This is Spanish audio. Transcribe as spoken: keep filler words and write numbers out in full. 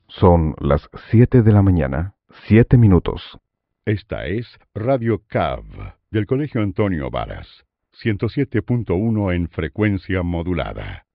Son las siete de la mañana, siete minutos. Esta es Radio C A V del Colegio Antonio Varas, ciento siete punto uno en frecuencia modulada.